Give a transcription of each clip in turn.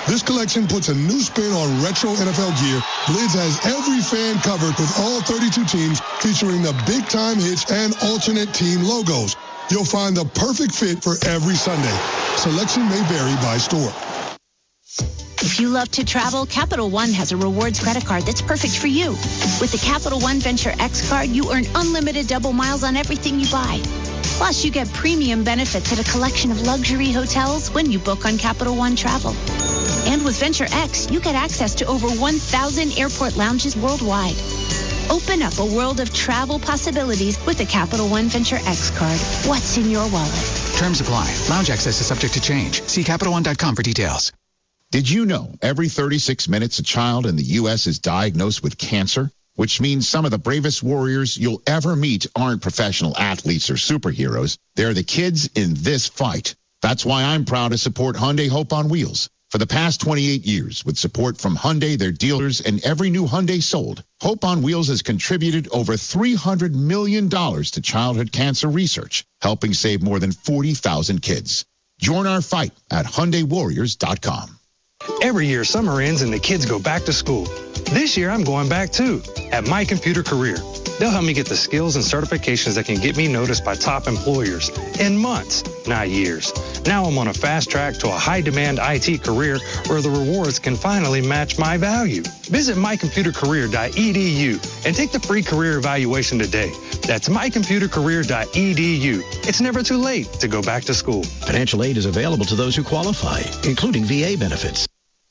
This collection puts a new spin on retro NFL gear. Blizz has every fan covered with all 32 teams featuring the big-time hits and alternate team logos. You'll find the perfect fit for every Sunday. Selection may vary by store. If you love to travel, Capital One has a rewards credit card that's perfect for you. With the Capital One Venture X card, you earn unlimited double miles on everything you buy. Plus, you get premium benefits at a collection of luxury hotels when you book on Capital One Travel. And with Venture X, you get access to over 1,000 airport lounges worldwide. Open up a world of travel possibilities with the Capital One Venture X card. What's in your wallet? Terms apply. Lounge access is subject to change. See CapitalOne.com for details. Did you know every 36 minutes a child in the U.S. is diagnosed with cancer? Which means some of the bravest warriors you'll ever meet aren't professional athletes or superheroes. They're the kids in this fight. That's why I'm proud to support Hyundai Hope on Wheels. For the past 28 years, with support from Hyundai, their dealers, and every new Hyundai sold, Hope on Wheels has contributed over $300 million to childhood cancer research, helping save more than 40,000 kids. Join our fight at HyundaiWarriors.com. Every year, summer ends and the kids go back to school. This year, I'm going back too, at My Computer Career. They'll help me get the skills and certifications that can get me noticed by top employers in months, not years. Now I'm on a fast track to a high-demand IT career where the rewards can finally match my value. Visit mycomputercareer.edu and take the free career evaluation today. That's mycomputercareer.edu. It's never too late to go back to school. Financial aid is available to those who qualify, including VA benefits.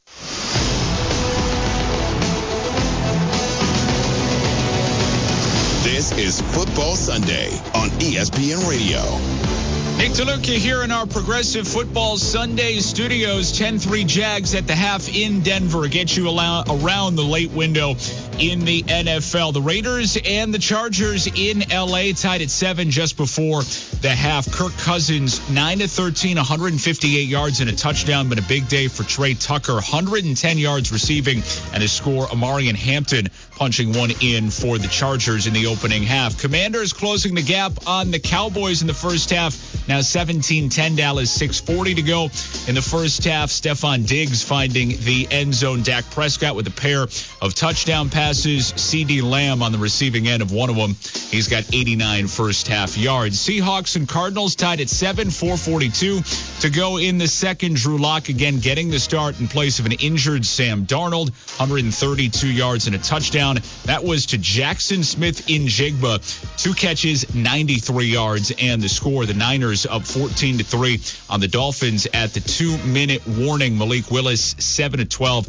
This is Football Sunday on ESPN Radio. Nick DeLuca here in our Progressive Football Sunday studios. 10-3 Jags at the half in Denver. Get you around the late window in the NFL. The Raiders and the Chargers in L.A. tied at 7 just before the half. Kirk Cousins, 9-13, 158 yards and a touchdown, but a big day for Trey Tucker. 110 yards receiving and a score. Amarian Hampton punching one in for the Chargers in the opening half. Commanders closing the gap on the Cowboys in the first half. Now 17-10 Dallas, 6:40 to go in the first half. Stephon Diggs finding the end zone. Dak Prescott with a pair of touchdown passes. CD Lamb on the receiving end of one of them. He's got 89 first half yards. Seahawks and Cardinals tied at 7, 4:42 to go in the second. Drew Lock again getting the start in place of an injured Sam Darnold. 132 yards and a touchdown. That was to Jackson Smith-Njigba. 2 catches, 93 yards and the score. The Niners up 14-3 on the Dolphins at the 2-minute warning. Malik Willis, 7-12,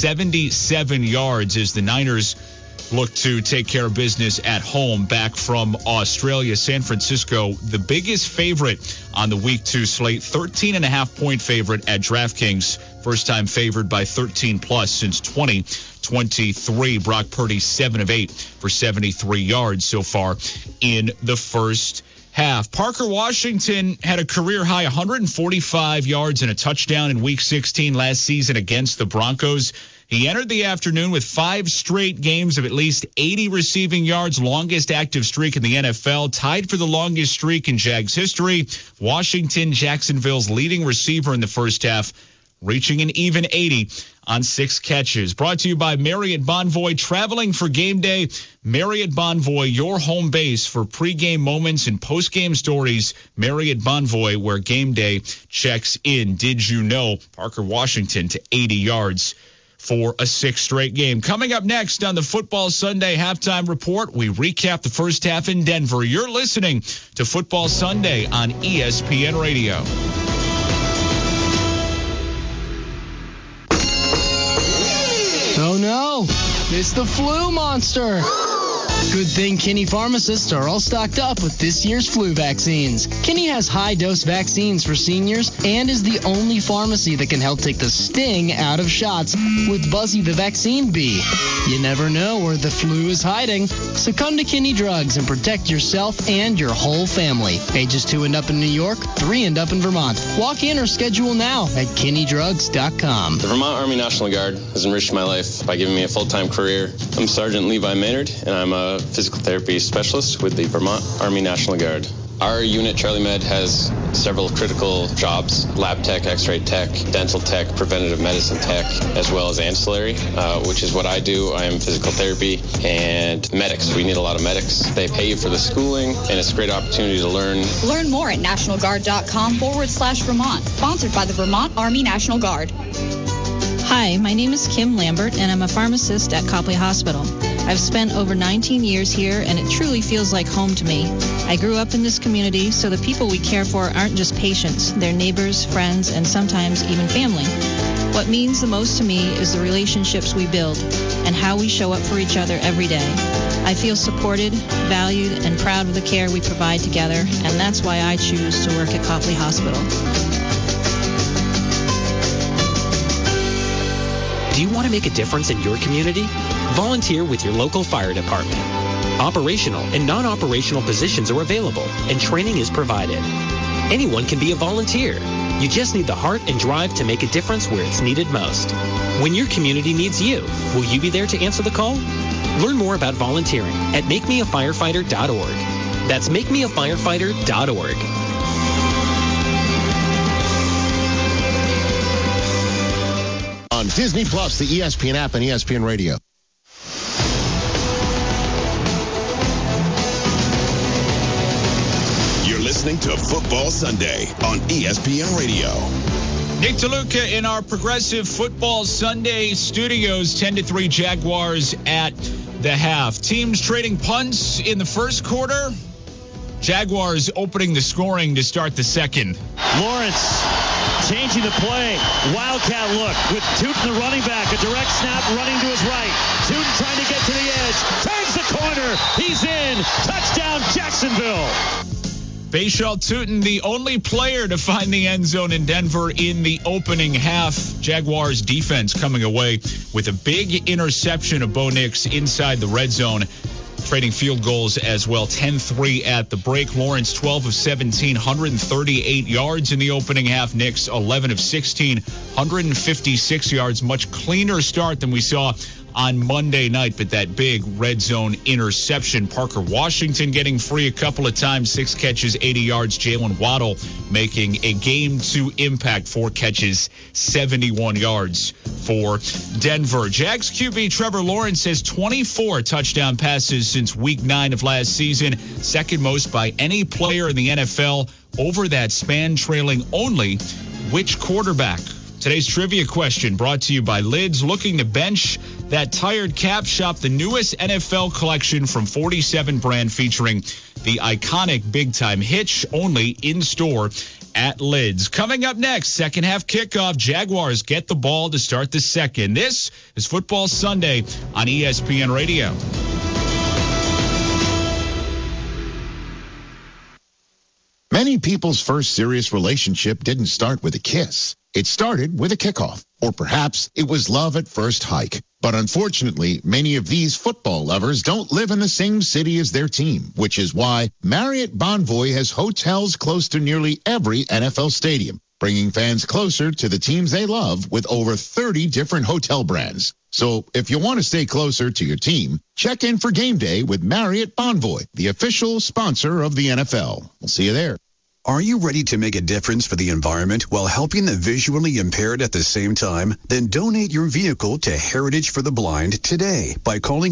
77 yards as the Niners look to take care of business at home back from Australia. San Francisco, the biggest favorite on the Week 2 slate, 13.5-point favorite at DraftKings. First time favored by 13+ since 2023. Brock Purdy, 7 of 8 for 73 yards so far in the first half. Parker Washington had a career-high 145 yards and a touchdown in Week 16 last season against the Broncos. He entered the afternoon with 5 straight games of at least 80 receiving yards, longest active streak in the NFL, tied for the longest streak in Jags history. Washington, Jacksonville's leading receiver in the first half, reaching an even 80 on 6 catches. Brought to you by Marriott Bonvoy. Traveling for game day, Marriott Bonvoy, your home base for pregame moments and postgame stories. Marriott Bonvoy, where game day checks in. Did you know? Parker Washington to 80 yards for a 6th straight game. Coming up next on the Football Sunday Halftime Report, we recap the first half in Denver. You're listening to Football Sunday on ESPN Radio. Oh no, it's the flu monster. Good thing Kinney pharmacists are all stocked up with this year's flu vaccines. Kinney has high-dose vaccines for seniors and is the only pharmacy that can help take the sting out of shots with Buzzy the Vaccine Bee. You never know where the flu is hiding, so come to Kinney Drugs and protect yourself and your whole family. Ages 2 and up in New York, 3 and up in Vermont. Walk in or schedule now at KinneyDrugs.com. The Vermont Army National Guard has enriched my life by giving me a full-time career. I'm Sergeant Levi Maynard, and I'm a physical therapy specialist with the Vermont Army National Guard. Our unit, Charlie Med, has several critical jobs: lab tech, x-ray tech, dental tech, preventative medicine tech, as well as ancillary, which is what I do. I am physical therapy and medics. We need a lot of medics. They pay you for the schooling, and it's a great opportunity to learn. Learn more at nationalguard.com/Vermont. Sponsored by the Vermont Army National Guard. Hi, my name is Kim Lambert, and I'm a pharmacist at Copley Hospital. I've spent over 19 years here, and it truly feels like home to me. I grew up in this community, so the people we care for aren't just patients. They're neighbors, friends, and sometimes even family. What means the most to me is the relationships we build and how we show up for each other every day. I feel supported, valued, and proud of the care we provide together, and that's why I choose to work at Copley Hospital. Do you want to make a difference in your community? Volunteer with your local fire department. Operational and non-operational positions are available, and training is provided. Anyone can be a volunteer. You just need the heart and drive to make a difference where it's needed most. When your community needs you, will you be there to answer the call? Learn more about volunteering at makemeafirefighter.org. That's makemeafirefighter.org. On Disney Plus, the ESPN app, and ESPN Radio. You're listening to Football Sunday on ESPN Radio. Nick DeLuca in our Progressive Football Sunday studios. 10-3 Jaguars at the half. Teams trading punts in the first quarter. Jaguars opening the scoring to start the second. Lawrence changing the play. Wildcat look with Tootin, the running back. A direct snap running to his right. Tootin trying to get to the edge. Turns the corner. He's in. Touchdown, Jacksonville. Bashal Tootin, the only player to find the end zone in Denver in the opening half. Jaguars defense coming away with a big interception of Bo Nix inside the red zone. Trading field goals as well. 10-3 at the break. Lawrence 12 of 17, 138 yards in the opening half. Nix 11 of 16, 156 yards. Much cleaner start than we saw on Monday night, but that big red zone interception. Parker Washington getting free a couple of times, 6 catches, 80 yards. Jalen Waddle making a game-2 impact, 4 catches, 71 yards for Denver. Jags QB Trevor Lawrence has 24 touchdown passes since week 9 of last season, second most by any player in the NFL over that span, trailing only which quarterback? Today's trivia question brought to you by Lids. Looking to bench that tired cap? Shop the newest NFL collection from 47 brand featuring the iconic Big Time Hitch, only in store at Lids. Coming up next, second half kickoff. Jaguars get the ball to start the second. This is Football Sunday on ESPN Radio. Many people's first serious relationship didn't start with a kiss. It started with a kickoff, or perhaps it was love at first hike. But unfortunately, many of these football lovers don't live in the same city as their team, which is why Marriott Bonvoy has hotels close to nearly every NFL stadium, bringing fans closer to the teams they love with over 30 different hotel brands. So if you want to stay closer to your team, check in for game day with Marriott Bonvoy, the official sponsor of the NFL. We'll see you there. Are you ready to make a difference for the environment while helping the visually impaired at the same time? Then donate your vehicle to Heritage for the Blind today by calling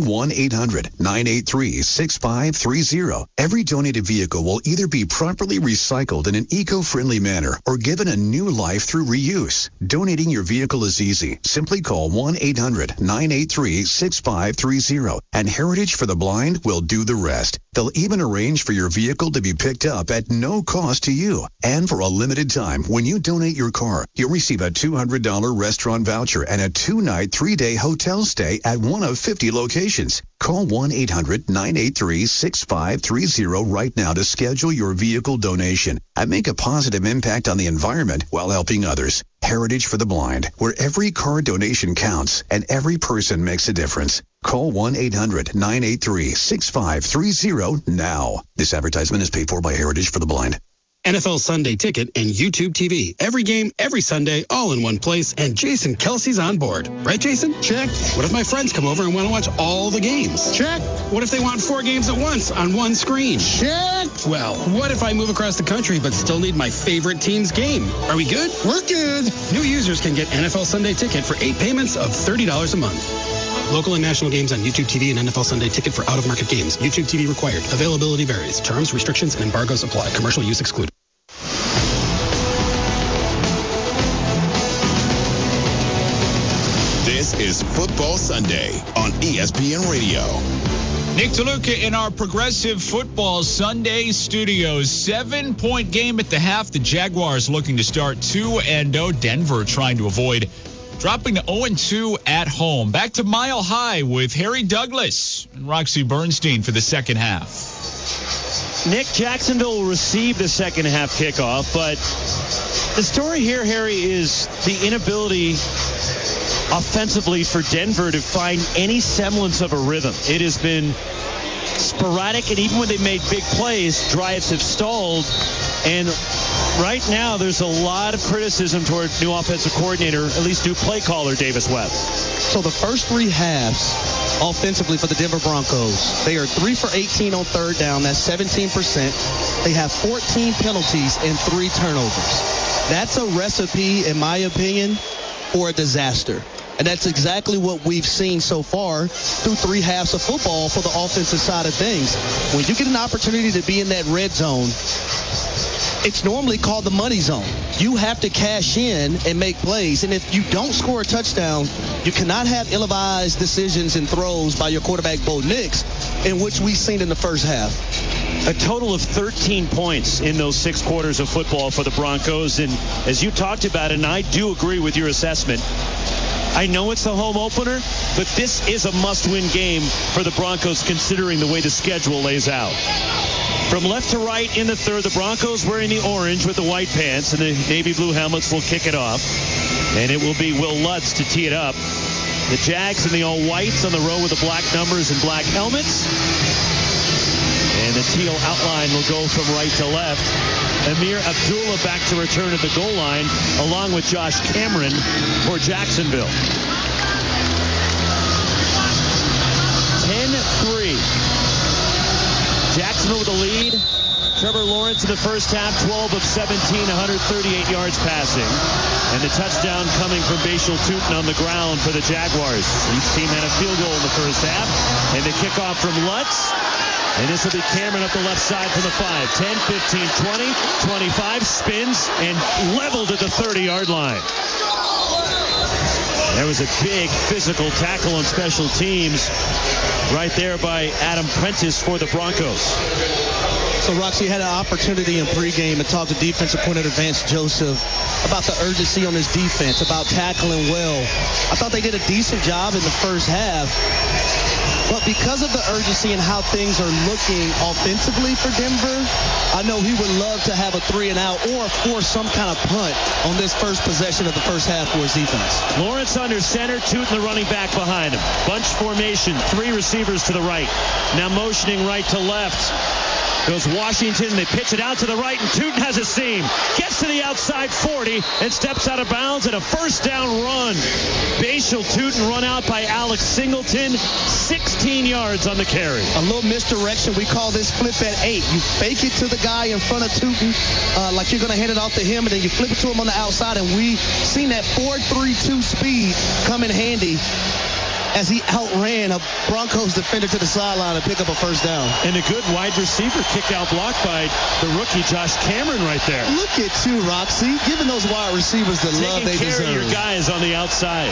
1-800-983-6530. Every donated vehicle will either be properly recycled in an eco-friendly manner or given a new life through reuse. Donating your vehicle is easy. Simply call 1-800-983-6530 and Heritage for the Blind will do the rest. They'll even arrange for your vehicle to be picked up at no cost to you. And for a limited time, when you donate your car, you'll receive a $200 restaurant voucher and a 2-night, 3-day hotel stay at one of 50 locations. Call 1-800-983-6530 right now to schedule your vehicle donation and make a positive impact on the environment while helping others. Heritage for the Blind, where every car donation counts and every person makes a difference. Call 1-800-983-6530 now. This advertisement is paid for by Heritage for the Blind. NFL Sunday Ticket, and YouTube TV. Every game, every Sunday, all in one place, and Jason Kelsey's on board. Right, Jason? Check. What if my friends come over and want to watch all the games? Check. What if they want 4 games at once on one screen? Check. Well, what if I move across the country but still need my favorite team's game? Are we good? We're good. New users can get NFL Sunday Ticket for 8 payments of $30 a month. Local and national games on YouTube TV and NFL Sunday Ticket for out-of-market games. YouTube TV required. Availability varies. Terms, restrictions, and embargoes apply. Commercial use excluded. This is Football Sunday on ESPN Radio. Nick DeLuca in our Progressive Football Sunday studios. 7-point game at the half. The Jaguars looking to start 2-0. Denver trying to avoid dropping to 0-2 at home. Back to Mile High with Harry Douglas and Roxy Bernstein for the second half. Nick, Jacksonville will receive the second half kickoff, but the story here, Harry, is the inability offensively for Denver to find any semblance of a rhythm. It has been sporadic, and even when they made big plays, drives have stalled. And right now, there's a lot of criticism toward new offensive coordinator, at least new play caller, Davis Webb. So the first 3 halves offensively for the Denver Broncos, they are 3 for 18 on third down. That's 17%. They have 14 penalties and 3 turnovers. That's a recipe, in my opinion, for a disaster. And that's exactly what we've seen so far through 3 halves of football for the offensive side of things. When you get an opportunity to be in that red zone, it's normally called the money zone. You have to cash in and make plays. And if you don't score a touchdown, you cannot have ill-advised decisions and throws by your quarterback, Bo Nix, in which we've seen in the first half. A total of 13 points in those 6 quarters of football for the Broncos. And as you talked about, and I do agree with your assessment, I know it's the home opener, but this is a must-win game for the Broncos considering the way the schedule lays out. From left to right in the third, the Broncos wearing the orange with the white pants, and the navy blue helmets will kick it off. And it will be Will Lutz to tee it up. The Jags in the all-whites on the row with the black numbers and black helmets. And the teal outline will go from right to left. Amir Abdullah back to return at the goal line, along with Josh Cameron for Jacksonville. 10-3. Jacksonville with the lead. Trevor Lawrence in the first half, 12 of 17, 138 yards passing. And the touchdown coming from Bashal Tutin on the ground for the Jaguars. Each team had a field goal in the first half. And the kickoff from Lutz. And this will be Cameron up the left side from the 5. 10, 15, 20, 25, spins, and leveled at the 30-yard line. There was a big physical tackle on special teams right there by Adam Prentice for the Broncos. So Roxy had an opportunity in pregame to talk to defensive coordinator Vance Joseph about the urgency on his defense, about tackling well. I thought they did a decent job in the first half. But because of the urgency and how things are looking offensively for Denver, I know he would love to have a 3-and-out or force some kind of punt on this first possession of the first half for his defense. Lawrence under center, Tutin the running back behind him. Bunch formation, 3 receivers to the right. Now motioning right to left. Goes Washington, they pitch it out to the right, and Tutin has a seam. Gets to the outside 40 and steps out of bounds, and a first down run. Bashal Tutin run out by Alex Singleton, 16 yards on the carry. A little misdirection. We call this flip at 8. You fake it to the guy in front of Tutin like you're going to hand it off to him, and then you flip it to him on the outside, and we've seen that 4.32 speed come in handy as he outran a Broncos defender to the sideline and pick up a first down. And a good wide receiver kick out block by the rookie Josh Cameron right there. Look at you, Roxy, giving those wide receivers the love they deserve. Taking care of your guys on the outside.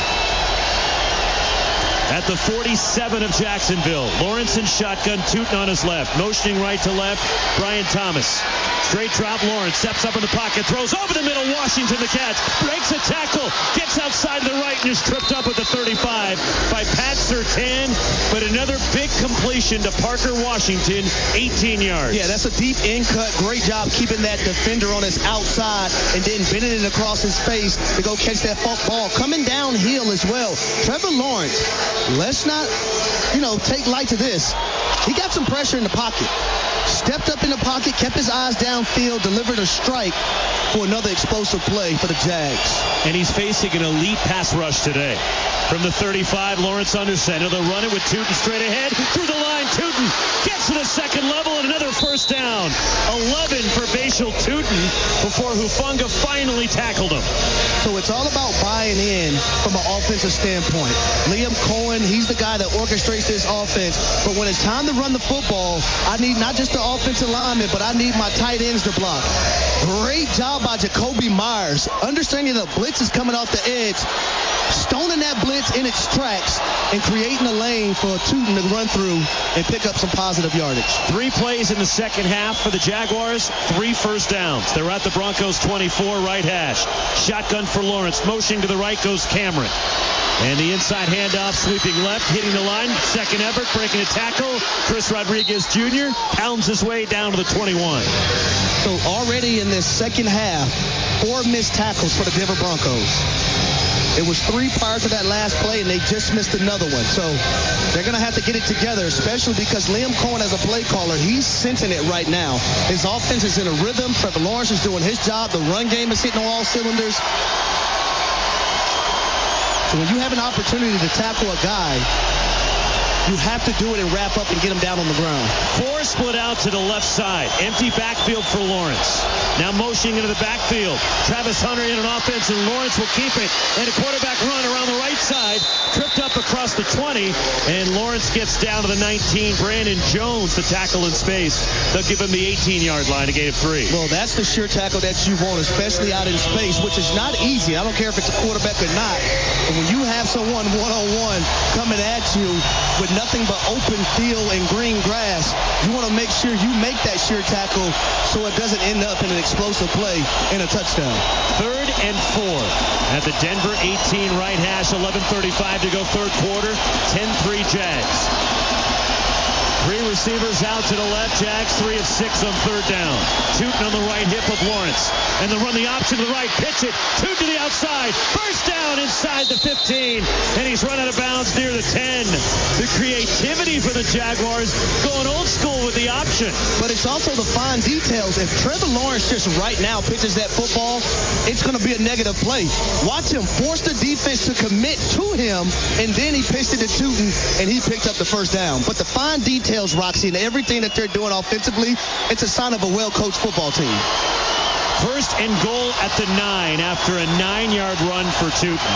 At the 47 of Jacksonville, Lawrence in shotgun, Tutin on his left. Motioning right to left, Brian Thomas. Straight drop, Lawrence steps up in the pocket, throws over the middle, Washington the catch, breaks a tackle, gets outside to the right and is tripped up at the 35 by Pat Surtain. But another big completion to Parker Washington, 18 yards. Yeah, that's a deep in cut. Great job keeping that defender on his outside and then bending it across his face to go catch that ball. Coming downhill as well. Trevor Lawrence, let's not, take light to this. He got some pressure in the pocket. stepped up in the pocket, kept his eyes downfield, delivered a strike for another explosive play for the Jags. And he's facing an elite pass rush today. From the 35, Lawrence under center. They'll run it with Tootin straight ahead. Through the line, Tootin gets to the second level and another first down. 11 for Bashal Tootin before Hufanga finally tackled him. So it's all about buying in from an offensive standpoint. Liam Cohen, he's the guy that orchestrates this offense. But when it's time to run the football, I need not just the offensive lineman, but I need my tight ends to block. Great job by Jacoby Myers. Understanding the blitz is coming off the edge, stoning that blitz in its tracks and creating a lane for Tootin to run through and pick up some positive yardage. 3 plays in the second half for the Jaguars, 3 first downs. They're at the Broncos 24 right hash. Shotgun for Lawrence. Motion to the right goes Cameron. And the inside handoff, sweeping left, hitting the line. Second effort, breaking a tackle. Chris Rodriguez Jr. pounds his way down to the 21. So already in this second half, 4 missed tackles for the Denver Broncos. It was 3 prior to that last play, and they just missed another one. So they're going to have to get it together, especially because Liam Cohen, as a play caller, he's sensing it right now. His offense is in a rhythm. Trevor Lawrence is doing his job. The run game is hitting on all cylinders. So when you have an opportunity to tackle a guy, you have to do it and wrap up and get him down on the ground. 4 split out to the left side. Empty backfield for Lawrence. Now motioning into the backfield. Travis Hunter in an offense, and Lawrence will keep it. And a quarterback run around the right side. Tripped up across the 20. And Lawrence gets down to the 19. Brandon Jones, the tackle in space. They'll give him the 18-yard line, a gain of 3. Well, that's the sure tackle that you want, especially out in space, which is not easy. I don't care if it's a quarterback or not. But when you have someone one-on-one coming at you with nothing but open field and green grass, you want to make sure you make that sure tackle so it doesn't end up in an explosive play and a touchdown. 3rd and 4 at the Denver 18 right hash. 11:35 to go third quarter. 10-3 Jags. 3 receivers out to the left. Jags 3 of 6 on third down. Tootin on the right hip of Lawrence. And they'll run the option to the right. Pitch it. Tootin to the outside. First down inside the 15. And he's run out of bounds near the 10. The creativity for the Jaguars going old school with the option. But it's also the fine details. If Trevor Lawrence just right now pitches that football, it's going to be a negative play. Watch him force the defense to commit to him, and then he pitched it to Tootin, and he picked up the first down. But the fine details, Roxy, and everything that they're doing offensively, it's a sign of a well-coached football team. First and goal at the 9 after a 9-yard run for Tootin.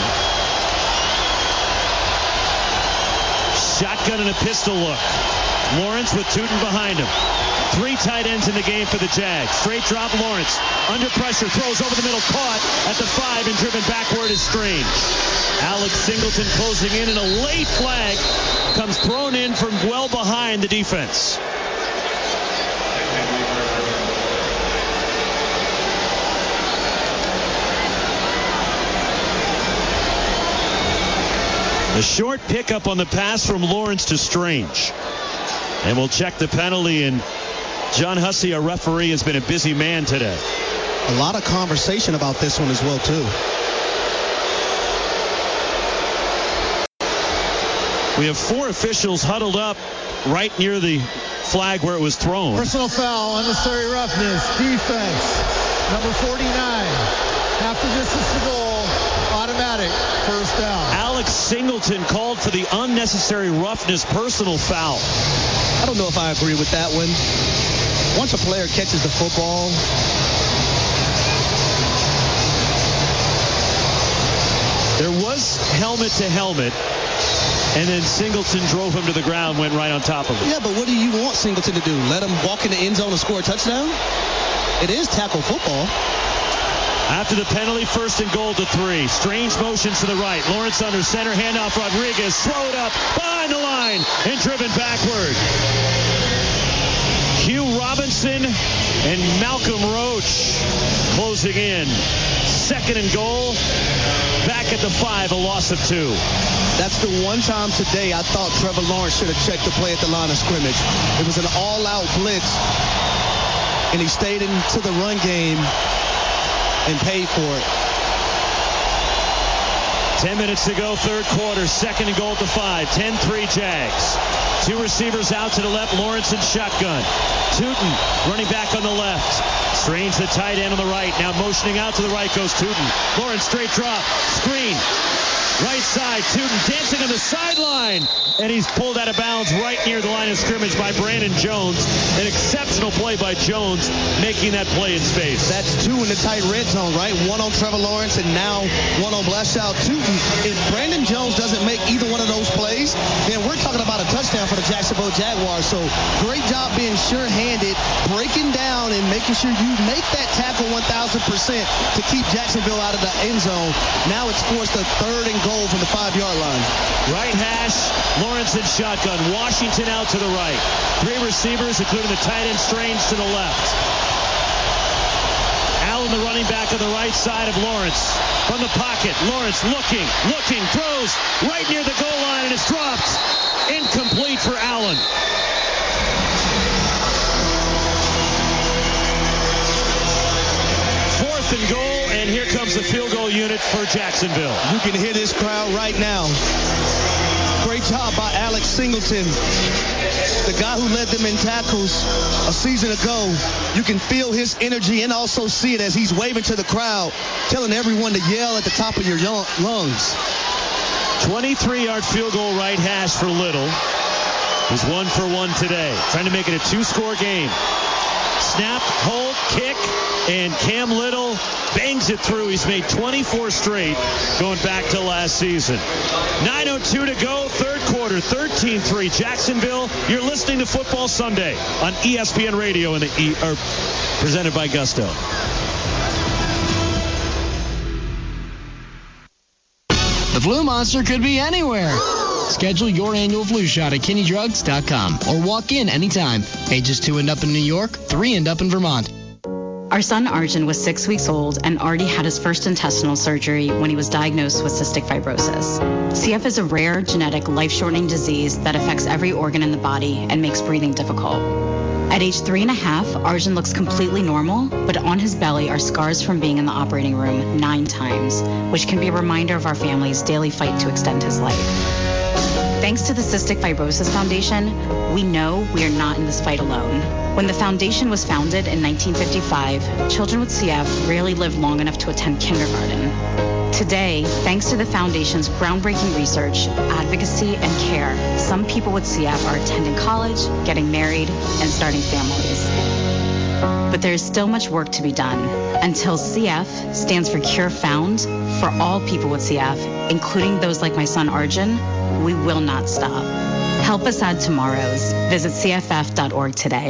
Shotgun and a pistol look. Lawrence with Tootin behind him. 3 tight ends in the game for the Jags. Straight drop Lawrence. Under pressure. Throws over the middle. Caught at the 5 and driven backward is Strange. Alex Singleton closing in, and a late flag comes thrown in from well behind the defense. A short pickup on the pass from Lawrence to Strange. And we'll check the penalty, and John Hussey, our referee, has been a busy man today. A lot of conversation about this one as well, too. We have 4 officials huddled up right near the flag where it was thrown. Personal foul, unnecessary roughness, defense, number 49. Half the distance to goal, automatic, first down. Alex Singleton called for the unnecessary roughness personal foul. I don't know if I agree with that one. Once a player catches the football, there was helmet to helmet, and then Singleton drove him to the ground, went right on top of him. Yeah, but what do you want Singleton to do? Let him walk in the end zone and score a touchdown? It is tackle football. After the penalty, first and goal to 3. Strange motions to the right. Lawrence under center, handoff Rodriguez. Throw it up behind the line and driven backward. Hugh Robinson and Malcolm Roach closing in. Second and goal. Back at the 5, a loss of 2. That's the one time today I thought Trevor Lawrence should have checked the play at the line of scrimmage. It was an all-out blitz, and he stayed into the run game and paid for it. 10 minutes to go, third quarter, 2nd and goal at the 5. 10-3 Jags. 2 receivers out to the left, Lawrence in shotgun. Tootin running back on the left. Strange, the tight end on the right. Now motioning out to the right goes Tootin. Lawrence straight drop. Screen. Right side, Tootin dancing on the sideline. And he's pulled out of bounds right near the line of scrimmage by Brandon Jones. An exceptional play by Jones, making that play in space. That's 2 in the tight red zone, right? 1 on Trevor Lawrence and now 1 on Blashout Tootin. If Brandon Jones doesn't make either one of those plays, then we're talking about a touchdown for the Jacksonville Jaguars. So great job being sure-handed, breaking down and making sure you make that tackle 1,000% to keep Jacksonville out of the end zone. Now it's forced a 3rd and goal from the 5-yard line. Right hash, Lawrence in shotgun. Washington out to the right. 3 receivers, including the tight end Strange to the left. Allen, the running back on the right side of Lawrence. From the pocket, Lawrence looking, throws right near the goal line, and it's dropped. Incomplete for Allen. 4th and goal. And here comes the field goal unit for Jacksonville. You can hear this crowd right now. Great job by Alex Singleton, the guy who led them in tackles a season ago. You can feel his energy and also see it as he's waving to the crowd, telling everyone to yell at the top of your lungs. 23-yard field goal right hash for Little. He's 1 for 1 today, trying to make it a 2-score game. Snap, hold, kick, and Cam Little bangs it through. He's made 24 straight going back to last season. 9:02 to go, third quarter, 13-3 Jacksonville. You're listening to Football Sunday on ESPN Radio and presented by Gusto. The Flu Monster could be anywhere. Schedule your annual flu shot at KinneyDrugs.com or walk in anytime. Ages 2 and up in New York, 3 and up in Vermont. Our son Arjun was 6 weeks old and already had his first intestinal surgery when he was diagnosed with cystic fibrosis. CF is a rare, genetic, life-shortening disease that affects every organ in the body and makes breathing difficult. At age 3.5, Arjun looks completely normal, but on his belly are scars from being in the operating room 9 times, which can be a reminder of our family's daily fight to extend his life. Thanks to the Cystic Fibrosis Foundation, we know we are not in this fight alone. When the foundation was founded in 1955, children with CF rarely lived long enough to attend kindergarten. Today, thanks to the foundation's groundbreaking research, advocacy, and care, some people with CF are attending college, getting married, and starting families. But there is still much work to be done. Until CF stands for Cure Found for all people with CF, including those like my son Arjun, we will not stop. Help us add tomorrows. Visit CFF.org today.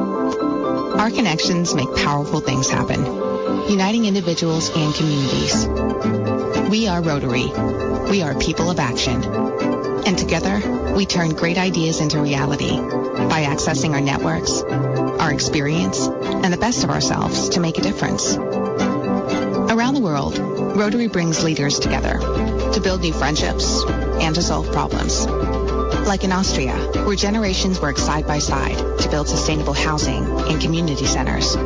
Our connections make powerful things happen, uniting individuals and communities. We are Rotary. We are people of action. And together, we turn great ideas into reality by accessing our networks, our experience, and the best of ourselves to make a difference. Around the world, Rotary brings leaders together to build new friendships and to solve problems. Like in Austria, where generations work side by side to build sustainable housing and community centers.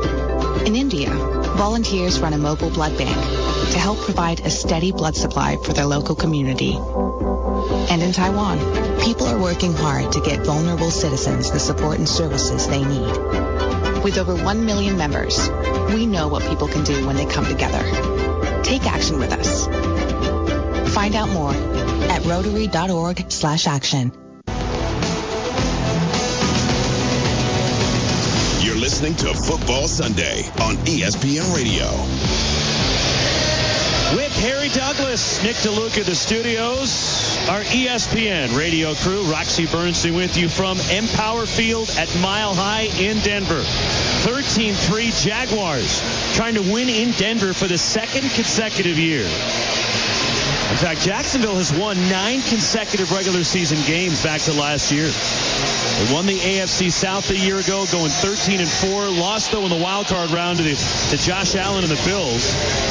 In India, volunteers run a mobile blood bank to help provide a steady blood supply for their local community. And in Taiwan, people are working hard to get vulnerable citizens the support and services they need. With over 1 million members, we know what people can do when they come together. Take action with us. Find out more at Rotary.org/action. You're listening to Football Sunday on ESPN Radio. With Harry Douglas, Nick DeLuca at the studios, our ESPN radio crew, Roxy Bernstein with you from Empower Field at Mile High in Denver. 13-3 Jaguars trying to win in Denver for the 2nd consecutive year. In fact, Jacksonville has won 9 consecutive regular season games back to last year. They won the AFC South a year ago, going 13-4. Lost, though, in the wild card round to Josh Allen and the Bills.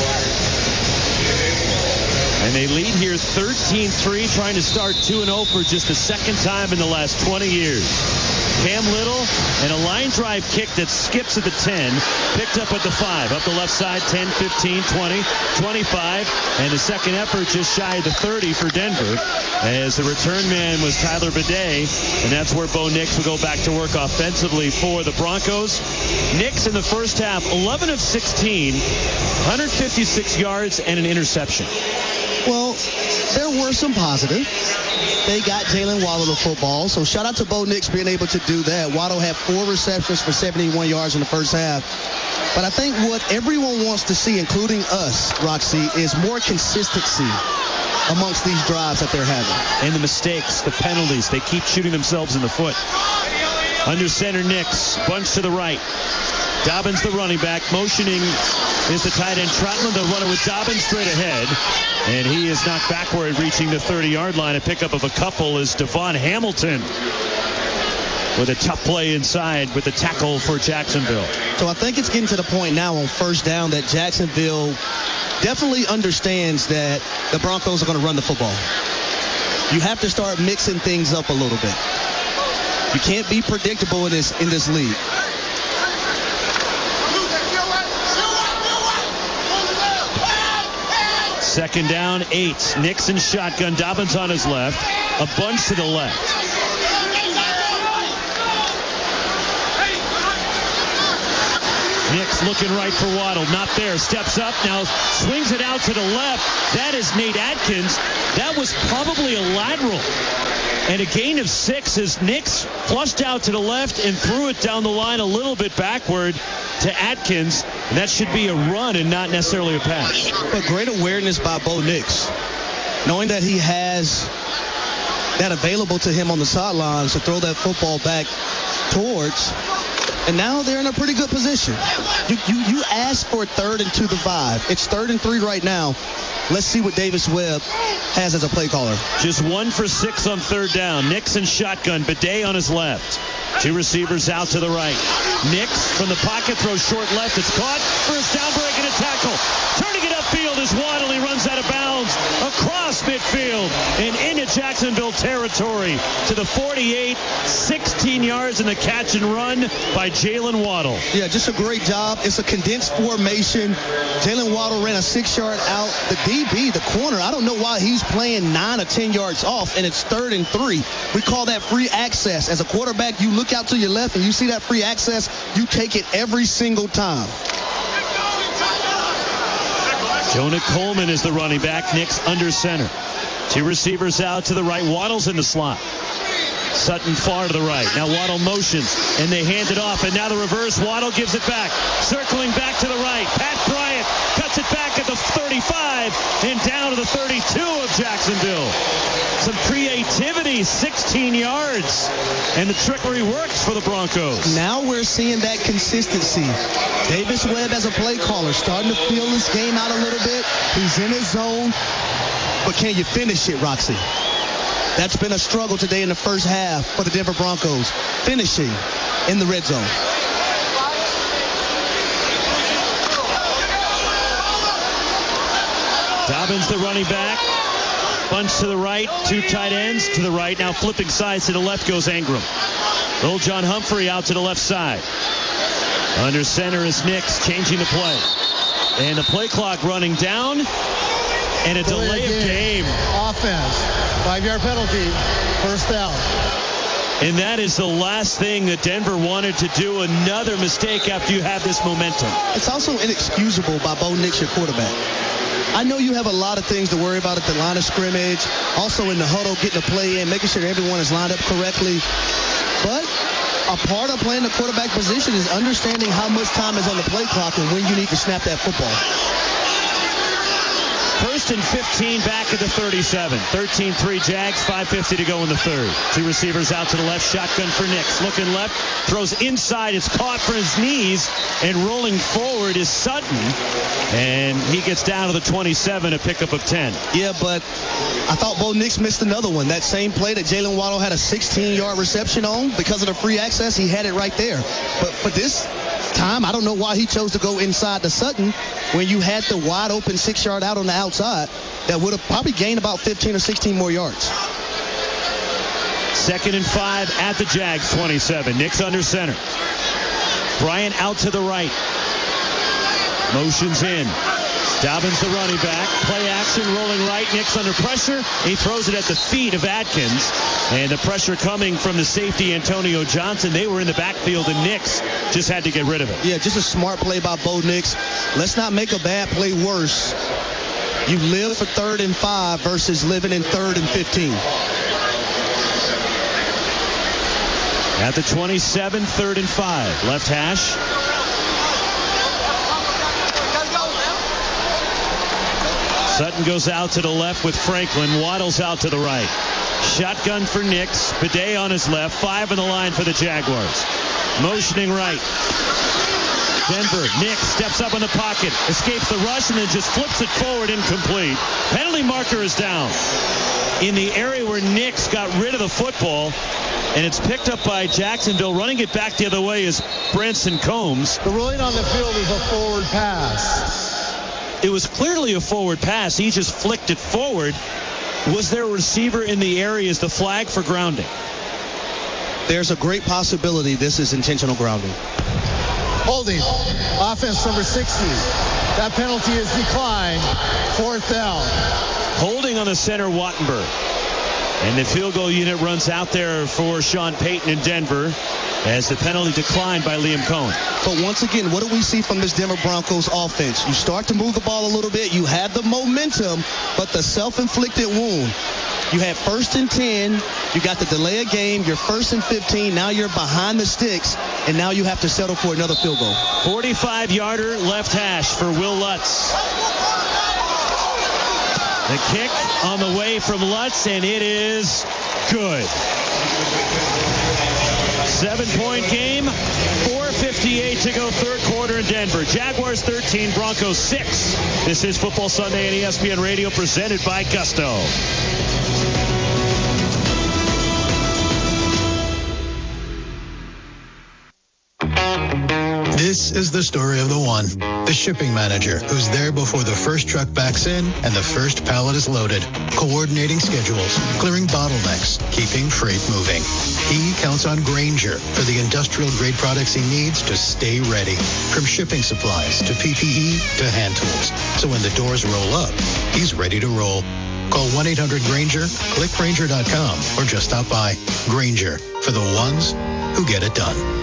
And they lead here 13-3, trying to start 2-0 for just the 2nd time in the last 20 years. Cam Little, and a line drive kick that skips at the 10, picked up at the 5. Up the left side, 10, 15, 20, 25, and the second effort just shy of the 30 for Denver, as the return man was Tyler Bidet, and that's where Bo Nix will go back to work offensively for the Broncos. Nix in the first half, 11 of 16, 156 yards and an interception. Well, there were some positives. They got Jalen Waddle the football, so shout out to Bo Nix being able to do that. Waddle had 4 receptions for 71 yards in the first half. But I think what everyone wants to see, including us, Roxy, is more consistency amongst these drives that they're having. And the mistakes, the penalties, they keep shooting themselves in the foot. Under center, Nix, bunch to the right. Dobbins, the running back, motioning is the tight end Trotman. They'll run it with Dobbins straight ahead. And he is knocked backward, reaching the 30-yard line. A pickup of a couple is Devon Hamilton with a tough play inside with the tackle for Jacksonville. So I think it's getting to the point now on first down that Jacksonville definitely understands that the Broncos are going to run the football. You have to start mixing things up a little bit. You can't be predictable in this league. Second down, 8. Nixon shotgun. Dobbins on his left. A bunch to the left. Nix looking right for Waddle. Not there. Steps up. Now swings it out to the left. That is Nate Atkins. That was probably a lateral. And a gain of 6 as Nix flushed out to the left and threw it down the line a little bit backward to Atkins. And that should be a run and not necessarily a pass. But great awareness by Bo Nix, knowing that he has that available to him on the sidelines to throw that football back towards. And now they're in a pretty good position. You asked for 3rd and 2 to 5. It's 3rd and 3 right now. Let's see what Davis Webb has as a play caller. Just 1 for 6 on 3rd down. Nixon shotgun. Bidet on his left. 2 receivers out to the right. Nix from the pocket throws short left. It's caught. First down, breaking a tackle. Turning it upfield is Waddle. He runs out of bounds across midfield and into Jacksonville territory to the 48. 16 yards in the catch and run by Jalen Waddle. Yeah, just a great job. It's a condensed formation. Jalen Waddle ran a 6-yard out. The DB, the corner, I don't know why he's playing 9 or 10 yards off, and it's 3rd and 3. We call that free access. As a quarterback, you look out to your left and you see that free access, you take it every single time. Jonah Coleman is the running back. Nix under center. 2 receivers out to the right. Waddle's in the slot. Sutton far to the right. Now Waddle motions, and they hand it off. And now the reverse. Waddle gives it back. Circling back to the right. Pat Bryant cuts it back at the 35 and down to the 32 of Jacksonville. Some creativity, 16 yards. And the trickery works for the Broncos. Now we're seeing that consistency. Davis Webb as a play caller starting to feel this game out a little bit. He's in his zone. But can you finish it, Roxy? That's been a struggle today in the first half for the Denver Broncos, finishing in the red zone. Dobbins, the running back. Bunch to the right, 2 tight ends to the right. Now flipping sides to the left goes Ingram. Little John Humphrey out to the left side. Under center is Nix, changing the play. And the play clock running down. And a delay of game. Offense. 5-yard penalty. First down. And that is the last thing that Denver wanted to do. Another mistake after you have this momentum. It's also inexcusable by Bo Nix, your quarterback. I know you have a lot of things to worry about at the line of scrimmage. Also in the huddle, getting a play in, making sure everyone is lined up correctly. But a part of playing the quarterback position is understanding how much time is on the play clock and when you need to snap that football. 1st and 15 back at the 37. 13-3 Jags, 5:50 to go in the 3rd. 2 receivers out to the left, shotgun for Nix. Looking left, throws inside. It's caught for his knees, and rolling forward is Sutton. And he gets down to the 27, a pickup of 10. Yeah, but I thought Bo Nix missed another one. That same play that Jalen Waddle had a 16-yard reception on, because of the free access, he had it right there. But for this time, I don't know why he chose to go inside to Sutton when you had the wide open 6-yard out on the outside that would have probably gained about 15 or 16 more yards. 2nd and 5 at the Jags 27. Nix under center. Bryant out to the right. Motions in. Dobbins the running back. Play action, rolling right. Nix under pressure. He throws it at the feet of Atkins. And the pressure coming from the safety, Antonio Johnson. They were in the backfield, and Nix just had to get rid of it. Yeah, just a smart play by Bo Nix. Let's not make a bad play worse. You live for 3rd and 5 versus living in 3rd and 15. At the 27, 3rd and 5. Left hash. Sutton goes out to the left with Franklin. Waddles out to the right. Shotgun for Nix. Bidet on his left. 5 in the line for the Jaguars. Motioning right. Denver. Nix steps up in the pocket. Escapes the rush and then just flips it forward, incomplete. Penalty marker is down. In the area where Nix got rid of the football, and it's picked up by Jacksonville. Running it back the other way is Branson Combs. The ruling on the field is a forward pass. It was clearly a forward pass. He just flicked it forward. Was there a receiver in the area? Is the flag for grounding? There's a great possibility this is intentional grounding. Holding. Offense number 60. That penalty is declined. 4th down. Holding on the center, Wattenberg. And the field goal unit runs out there for Sean Payton in Denver as the penalty declined by Liam Cohen. But once again, what do we see from this Denver Broncos offense? You start to move the ball a little bit. You had the momentum, but the self-inflicted wound. You had 1st and 10. You got the delay of game. You're 1st and 15. Now you're behind the sticks, and now you have to settle for another field goal. 45-yarder left hash for Will Lutz. The kick on the way from Lutz, and it is good. 7-point game, 4:58 to go, 3rd quarter in Denver. Jaguars 13, Broncos 6. This is Football Sunday on ESPN Radio, presented by Gusto. This is the story of the one, the shipping manager, who's there before the first truck backs in and the first pallet is loaded, coordinating schedules, clearing bottlenecks, keeping freight moving. He counts on Grainger for the industrial-grade products he needs to stay ready, from shipping supplies to PPE to hand tools. So when the doors roll up, he's ready to roll. Call 1-800-GRAINGER, click Grainger.com, or just stop by. Grainger, for the ones who get it done.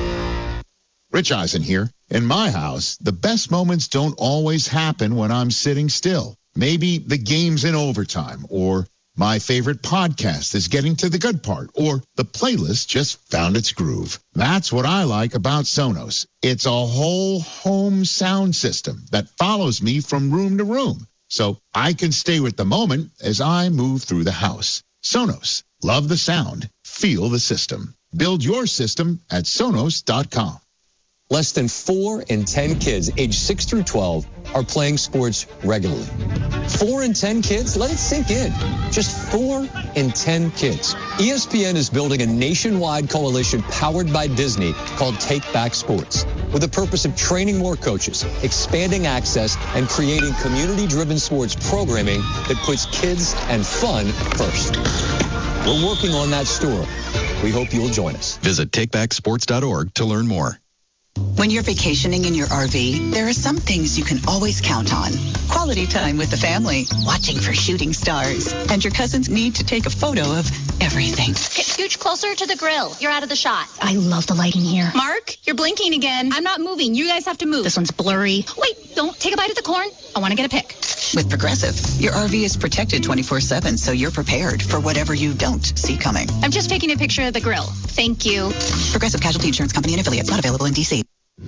Rich Eisen here. In my house, the best moments don't always happen when I'm sitting still. Maybe the game's in overtime, or my favorite podcast is getting to the good part, or the playlist just found its groove. That's what I like about Sonos. It's a whole home sound system that follows me from room to room, so I can stay with the moment as I move through the house. Sonos. Love the sound. Feel the system. Build your system at Sonos.com. Less than 4 in 10 kids aged 6 through 12 are playing sports regularly. 4 in 10 kids? Let it sink in. Just 4 in 10 kids. ESPN is building a nationwide coalition powered by Disney called Take Back Sports, with the purpose of training more coaches, expanding access, and creating community-driven sports programming that puts kids and fun first. We're working on that story. We hope you'll join us. Visit takebacksports.org to learn more. When you're vacationing in your RV, there are some things you can always count on. Quality time with the family, watching for shooting stars, and your cousins need to take a photo of everything. Scooch closer to the grill. You're out of the shot. I love the lighting here. Mark, you're blinking again. I'm not moving. You guys have to move. This one's blurry. Wait, don't take a bite of the corn. I want to get a pic. With Progressive, your RV is protected 24/7, so you're prepared for whatever you don't see coming. I'm just taking a picture of the grill. Thank you. Progressive Casualty Insurance Company and affiliates, not available in D.C.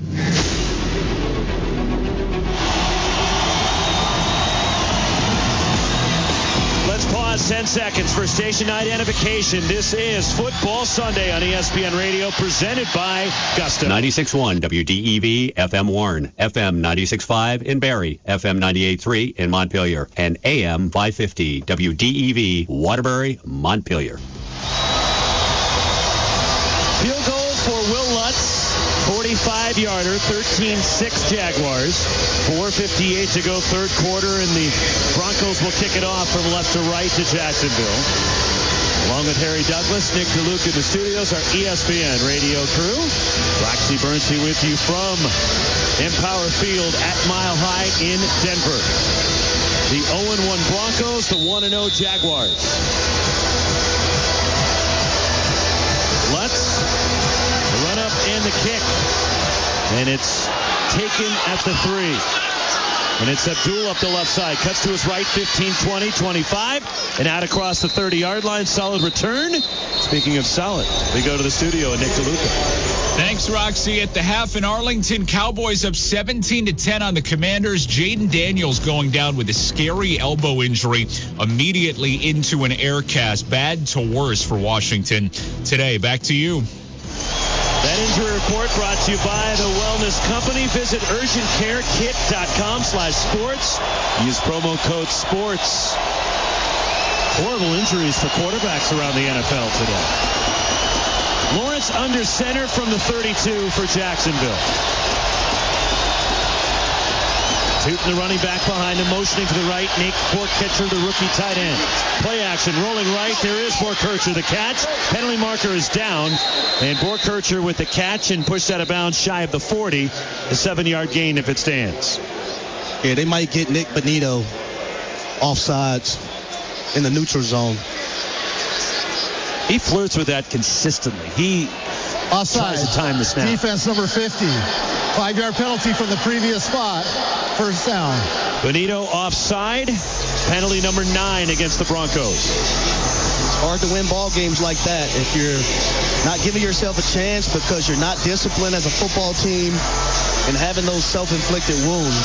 Let's pause 10 seconds for station identification. This is Football Sunday on ESPN Radio, presented by Gusto. 96.1 WDEV, FM Warren, FM 96.5 in Barrie, FM 98.3 in Montpelier, and AM 550 WDEV, Waterbury, Montpelier. Field goal for Will Lutz. 45-yarder, 13-6 Jaguars. 4:58 to go, 3rd quarter, and the Broncos will kick it off from left to right to Jacksonville. Along with Harry Douglas, Nick DeLuca in the studios, our ESPN radio crew. Roxy Bernstein with you from Empower Field at Mile High in Denver. The 0-1 Broncos, the 1-0 Jaguars. Lutz, the run up and the kick. And it's taken at the 3. And it's Abdul up the left side. Cuts to his right, 15, 20, 25. And out across the 30-yard line. Solid return. Speaking of solid, we go to the studio and Nick DeLuca. Thanks, Roxy. At the half in Arlington, Cowboys up 17-10 on the Commanders. Jaden Daniels going down with a scary elbow injury immediately into an air cast. Bad to worse for Washington today. Back to you. That injury report brought to you by the Wellness Company. Visit urgentcarekit.com/sports. Use promo code SPORTS. Horrible injuries for quarterbacks around the NFL today. Lawrence under center from the 32 for Jacksonville. Tootin, the running back behind him, motioning to the right. Nate Borkircher, the rookie tight end. Play action, rolling right. There is Borkircher, the catch. Penalty marker is down. And Borkircher with the catch and pushed out of bounds shy of the 40. A 7-yard gain if it stands. Yeah, they might get Nick Bonito offsides in the neutral zone. He flirts with that consistently. He offside. Tries to time the snap. Defense number 50. 5-yard penalty from the previous spot. First down. Bonito offside. Penalty number 9 against the Broncos. It's hard to win ball games like that if you're not giving yourself a chance because you're not disciplined as a football team and having those self-inflicted wounds.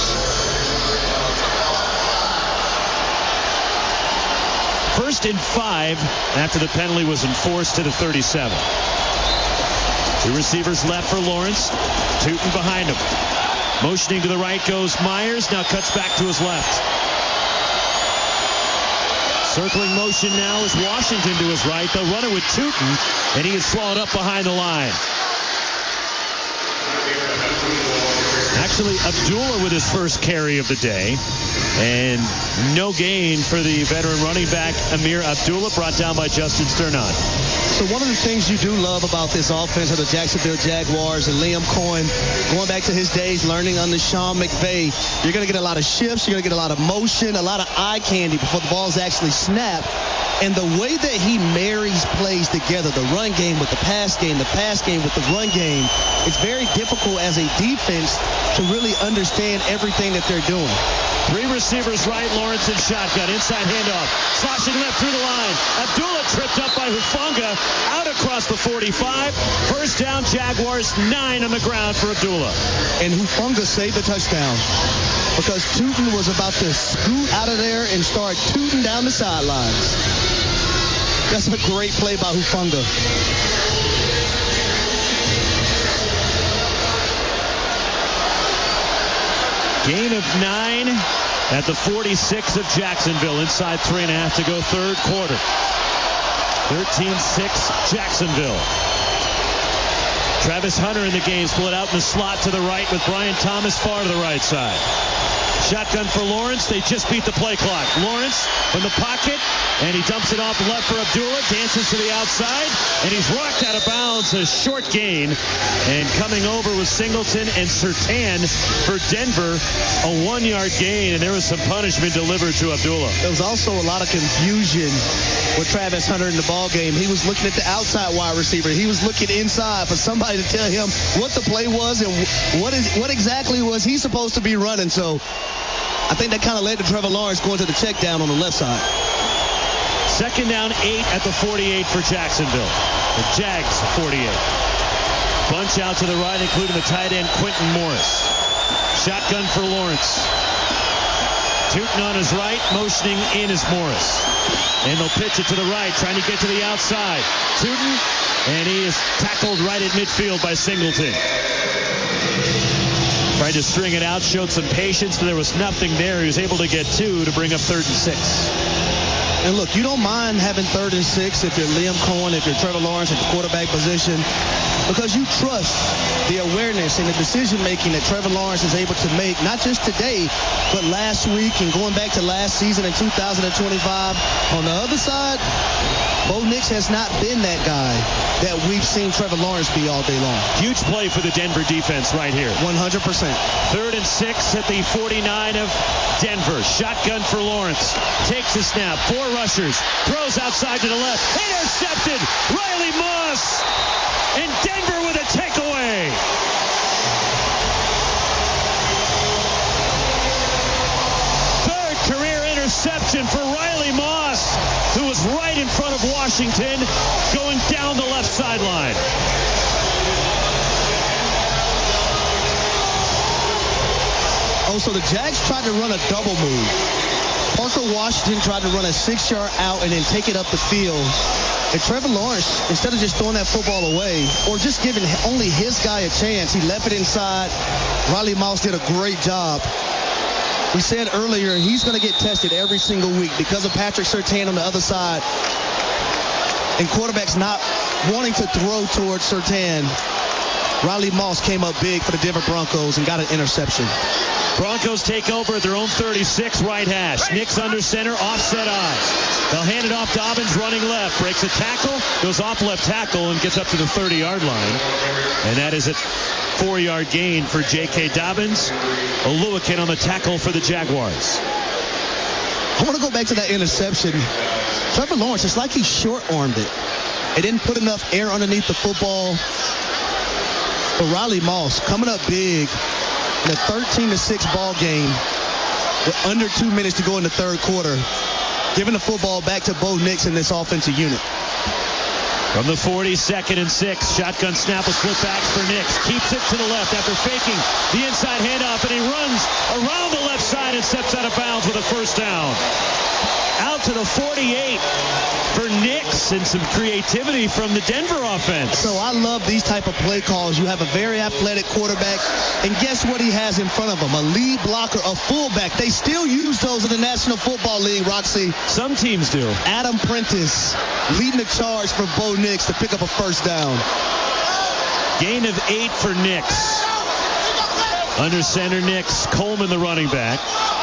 First and 5 after the penalty was enforced to the 37. Two receivers left for Lawrence. Tootin behind him. Motioning to the right goes Myers. Now cuts back to his left. Circling motion now is Washington to his right. They'll run it with Tootin, and he is swallowed up behind the line. Actually, Abdullah with his first carry of the day. And no gain for the veteran running back, Amir Abdullah, brought down by Justin Sternad. So one of the things you do love about this offense of the Jacksonville Jaguars and Liam Cohen, going back to his days learning under Sean McVay, you're going to get a lot of shifts, you're going to get a lot of motion, a lot of eye candy before the ball's actually snapped. And the way that he marries plays together, the run game with the pass game with the run game, it's very difficult as a defense to really understand everything that they're doing. Three receivers right, Lawrence in shotgun. Inside handoff. Sloshing left through the line. Abdullah tripped up by Hufanga. Out across the 45. First down, Jaguars. 9 on the ground for Abdullah. And Hufanga saved the touchdown because Tootin was about to scoot out of there and start tooting down the sidelines. That's a great play by Hufanga. Gain of 9 at the 46 of Jacksonville. Inside 3.5 to go third quarter. 13-6 Jacksonville. Travis Hunter in the game, split out in the slot to the right with Brian Thomas far to the right side. Shotgun for Lawrence. They just beat the play clock. Lawrence from the pocket, and he dumps it off left for Abdullah. Dances to the outside, and he's rocked out of bounds. A short gain. And coming over was Singleton and Surtain for Denver. A 1-yard gain, and there was some punishment delivered to Abdullah. There was also a lot of confusion with Travis Hunter in the ball game. He was looking at the outside wide receiver. He was looking inside for somebody to tell him what the play was and what exactly was he supposed to be running. So I think that kind of led to Trevor Lawrence going to the check down on the left side. Second down, 8 at the 48 for Jacksonville. The Jags 48. Bunch out to the right, including the tight end Quentin Morris. Shotgun for Lawrence. Tootin on his right, motioning in is Morris. And they'll pitch it to the right, trying to get to the outside. Tootin, and he is tackled right at midfield by Singleton. Tried to string it out, showed some patience, but there was nothing there. He was able to get 2 to bring up 3rd and 6. And look, you don't mind having 3rd and 6 if you're Liam Cohen, if you're Trevor Lawrence at the quarterback position, because you trust the awareness and the decision-making that Trevor Lawrence is able to make, not just today, but last week and going back to last season in 2025. On the other side, Bo Nix has not been that guy that we've seen Trevor Lawrence be all day long. Huge play for the Denver defense right here. 100%. 3rd and 6 at the 49 of Denver. Shotgun for Lawrence. Takes the snap. 4 rushers. Throws outside to the left. Intercepted. Riley Moss. And Denver with a takeaway. Third career interception for Riley Moss, who was right in front of Washington, going down the left sideline. Oh, so the Jags tried to run a double move. Parker Washington tried to run a 6-yard out and then take it up the field. And Trevor Lawrence, instead of just throwing that football away or just giving only his guy a chance, he left it inside. Riley Moss did a great job. We said earlier he's going to get tested every single week because of Patrick Surtain on the other side. And quarterbacks not wanting to throw towards Surtain. Riley Moss came up big for the Denver Broncos and got an interception. Broncos take over at their own 36, right hash. Nix under center, offset eyes. They'll hand it off. Dobbins running left, breaks a tackle, goes off left tackle and gets up to the 30-yard line. And that is a 4-yard gain for J.K. Dobbins. Oluwakin on the tackle for the Jaguars. I want to go back to that interception. Trevor Lawrence, it's like he short-armed it. It didn't put enough air underneath the football. But Riley Moss coming up big in a 13-6 ball game with under 2 minutes to go in the third quarter, giving the football back to Bo Nix in this offensive unit. From the 42nd and 6, shotgun snap with split backs for Nix. Keeps it to the left after faking the inside handoff, and he runs around the left side and steps out of bounds with a first down. Out to the 48 for Nix, and some creativity from the Denver offense. So I love these type of play calls. You have a very athletic quarterback, and guess what he has in front of him? A lead blocker, a fullback. They still use those in the National Football League, Roxy. Some teams do. Adam Prentice leading the charge for Bo Nix to pick up a first down. Gain of 8 for Nix. Under center, Nix. Coleman, the running back.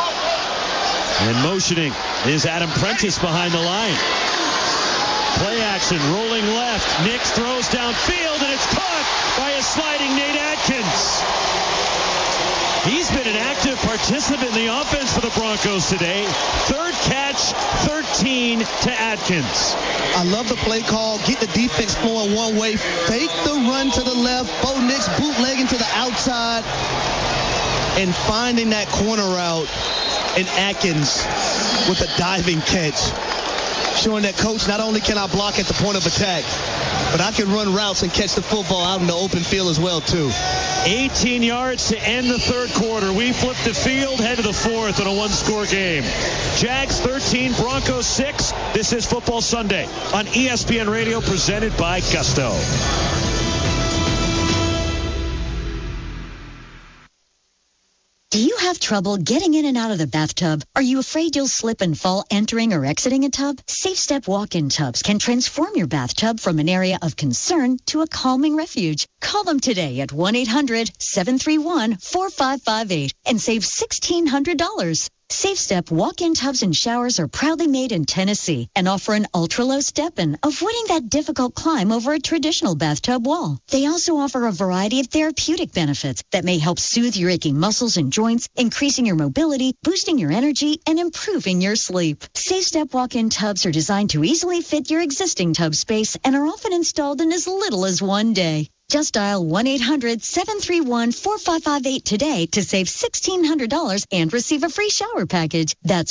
And motioning is Adam Prentice behind the line. Play action, rolling left. Nix throws downfield, and it's caught by a sliding Nate Adkins. He's been an active participant in the offense for the Broncos today. Third catch, 13 to Adkins. I love the play call. Get the defense flowing one way. Fake the run to the left. Bo Nix bootlegging to the outside. And finding that corner route. And Atkins with a diving catch. Showing that, coach, not only can I block at the point of attack, but I can run routes and catch the football out in the open field as well, too. 18 yards to end the third quarter. We flip the field, head to the fourth in a one-score game. Jags 13, Broncos 6. This is Football Sunday on ESPN Radio, presented by Gusto. Do you have trouble getting in and out of the bathtub? Are you afraid you'll slip and fall entering or exiting a tub? Safe Step walk-in tubs can transform your bathtub from an area of concern to a calming refuge. Call them today at 1-800-731-4558 and save $1,600. Safe Step walk-in tubs and showers are proudly made in Tennessee and offer an ultra-low step-in, avoiding that difficult climb over a traditional bathtub wall. They also offer a variety of therapeutic benefits that may help soothe your aching muscles and joints, increasing your mobility, boosting your energy, and improving your sleep. Safe Step walk-in tubs are designed to easily fit your existing tub space and are often installed in as little as one day. Just dial 1-800-731-4558 today to save $1,600 and receive a free shower package. That's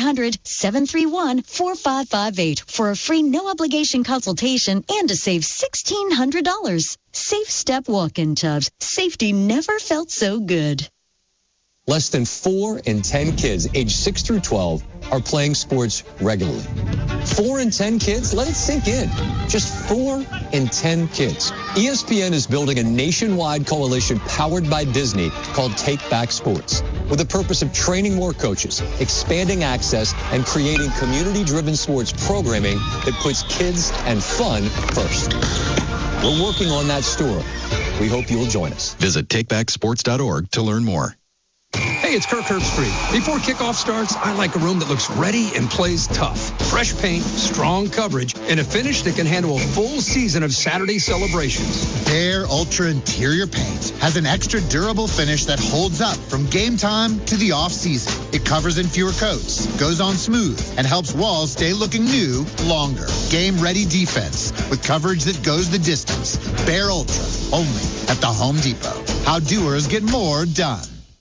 1-800-731-4558 for a free no-obligation consultation and to save $1,600. Safe Step walk-in tubs. Safety never felt so good. Less than 4 in 10 kids aged 6 through 12 are playing sports regularly. 4 in 10 kids? Let it sink in. Just 4 in 10 kids. ESPN is building a nationwide coalition powered by Disney called Take Back Sports, with the purpose of training more coaches, expanding access, and creating community-driven sports programming that puts kids and fun first. We're working on that story. We hope you'll join us. Visit takebacksports.org to learn more. Hey, it's Kirk Herbstreit. Before kickoff starts, I like a room that looks ready and plays tough. Fresh paint, strong coverage, and a finish that can handle a full season of Saturday celebrations. Behr Ultra Interior Paint has an extra durable finish that holds up from game time to the off-season. It covers in fewer coats, goes on smooth, and helps walls stay looking new longer. Game-ready defense with coverage that goes the distance. Behr Ultra, only at the Home Depot. How doers get more done.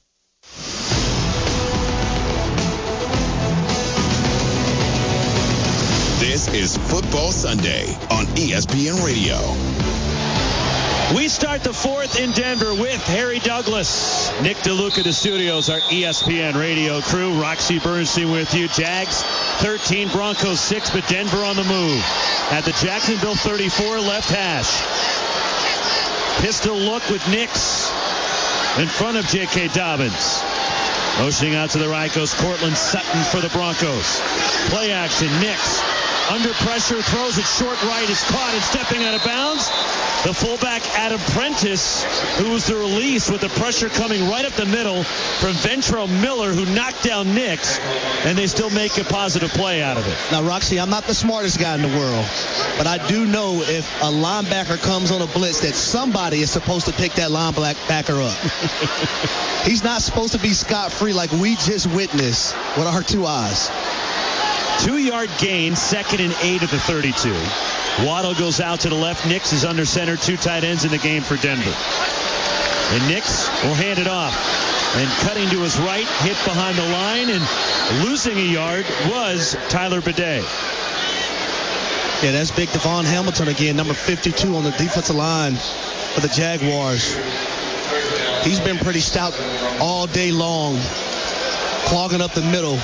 This is Football Sunday on ESPN Radio. We start the fourth in Denver with Harry Douglas. Nick DeLuca, the studios, our ESPN Radio crew. Roxy Bernstein with you. Jags 13, Broncos 6, but Denver on the move. At the Jacksonville 34, left hash. Pistol look with Nix in front of J.K. Dobbins. Motioning out to the right goes Cortland Sutton for the Broncos. Play action, Nix. Under pressure, throws it short right. It's caught and stepping out of bounds. The fullback, Adam Prentice, who was the release with the pressure coming right up the middle from Ventrell Miller, who knocked down Nix, and they still make a positive play out of it. Now, Roxy, I'm not the smartest guy in the world, but I do know if a linebacker comes on a blitz that somebody is supposed to pick that linebacker up. He's not supposed to be scot-free like we just witnessed with our two eyes. 2-yard gain, 2nd and 8 at the 32. Waddle goes out to the left. Nix is under center. 2 tight ends in the game for Denver. And Nix will hand it off. And cutting to his right, hit behind the line, and losing a yard was Tyler Bidet. Yeah, that's big Devon Hamilton again, number 52 on the defensive line for the Jaguars. He's been pretty stout all day long, clogging up the middle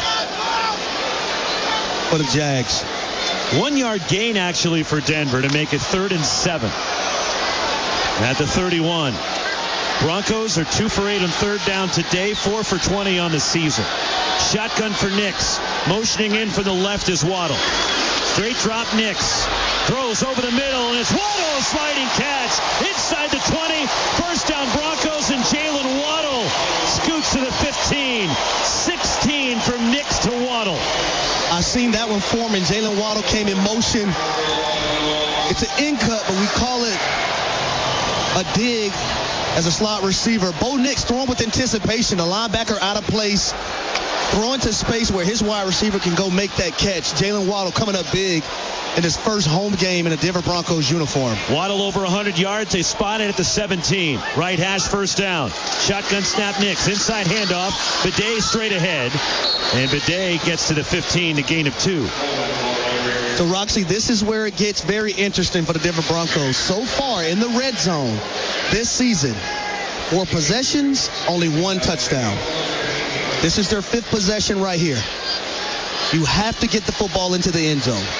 for the Jags. 1-yard gain actually for Denver to make it 3rd and 7. At the 31. Broncos are 2 for 8 on 3rd down today, 4 for 20 on the season. Shotgun for Nix. Motioning in from the left is Waddle. Straight drop Nix. Throws over the middle, and it's Waddle, a sliding catch. Inside the 20. First down Broncos, and Jalen Waddle scoots to the 15. 16 from Nix to Waddle. I seen that one forming. Jalen Waddle came in motion. It's an in cut, but we call it a dig as a slot receiver. Bo Nix throwing with anticipation. The linebacker out of place. Throwing to space where his wide receiver can go make that catch. Jalen Waddle coming up big in his first home game in a Denver Broncos uniform. Waddle over 100 yards. They spot it at the 17. Right hash, first down. Shotgun snap Nix. Inside handoff. Bidet straight ahead. And Bidet gets to the 15, a gain of 2. So, Roxy, this is where it gets very interesting for the Denver Broncos. So far in the red zone this season, 4 possessions, only 1 touchdown. This is their 5th possession right here. You have to get the football into the end zone.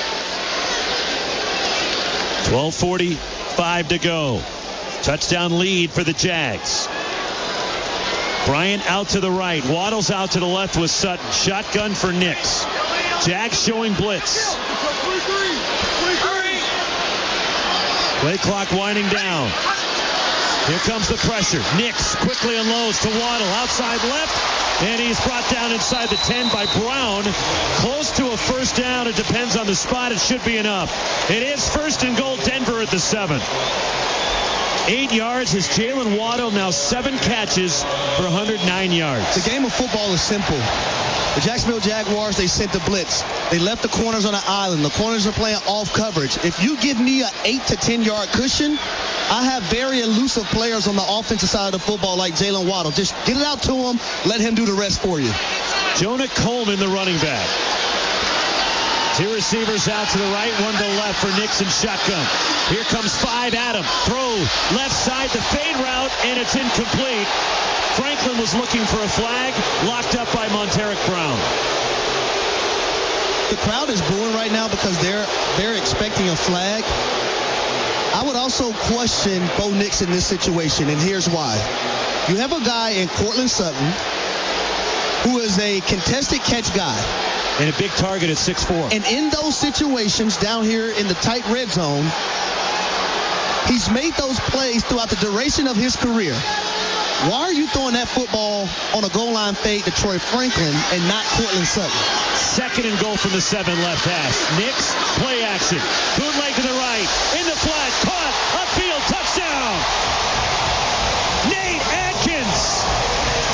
12:45 to go. Touchdown lead for the Jags. Bryant out to the right. Waddle's out to the left with Sutton. Shotgun for Nix. Jags showing blitz. Play clock winding down. Here comes the pressure. Nix quickly unloads to Waddle. Outside left. And he's brought down inside the 10 by Brown. Close to a first down. It depends on the spot. It should be enough. It is 1st and goal, Denver at the 7. 8 yards. His Jalen Waddle now 7 catches for 109 yards. The game of football is simple. The Jacksonville Jaguars, they sent the blitz. They left the corners on the island. The corners are playing off coverage. If you give me an 8 to 10 yard cushion, I have very elusive players on the offensive side of the football like Jalen Waddle. Just get it out to him. Let him do the rest for you. Jonah Coleman, the running back. 2 receivers out to the right, 1 to the left for Nix and shotgun. Here comes 5, Adam. Throw left side, the fade route, and it's incomplete. Franklin was looking for a flag, locked up by Monteric Brown. The crowd is booing right now because they're expecting a flag. I would also question Bo Nix in this situation, and here's why. You have a guy in Cortland Sutton who is a contested catch guy. And a big target at 6'4". And in those situations down here in the tight red zone, he's made those plays throughout the duration of his career. Why are you throwing that football on a goal line fade to Troy Franklin and not Cortland Sutton? 2nd and goal from the 7 left hash. Nix, play action. Bootleg to the right. In the flat.